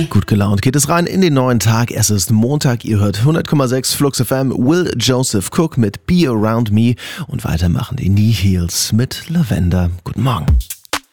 Gut gelaunt geht es rein in den neuen Tag. Es ist Montag, ihr hört 100,6 Flux FM, Will Joseph Cook mit Be Around Me und weitermachen die Nihils mit Lavender. Guten Morgen.